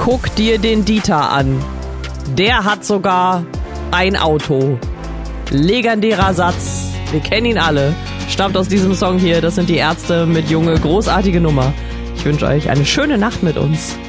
Guck dir den Dieter an. Der hat sogar ein Auto. Legendärer Satz. Wir kennen ihn alle. Stammt aus diesem Song hier. Das sind die Ärzte mit Junge. Großartige Nummer. Ich wünsche euch eine schöne Nacht mit uns.